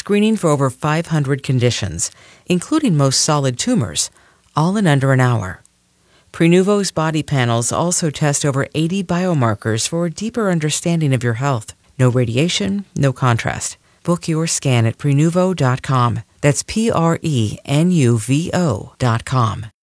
screening for over 500 conditions, including most solid tumors, all in under an hour. Prenuvo's body panels also test over 80 biomarkers for a deeper understanding of your health. No radiation, no contrast. Book your scan at Prenuvo.com. That's Prenuvo.com.